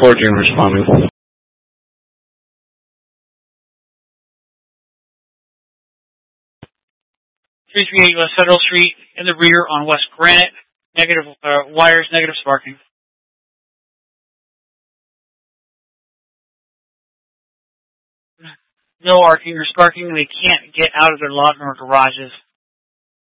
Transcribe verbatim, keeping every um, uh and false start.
Reporting and responding. three thirty-eight West Federal Street, in the rear on West Granite. Negative uh, wires, negative sparking. No arcing or sparking. They can't get out of their lot nor garages.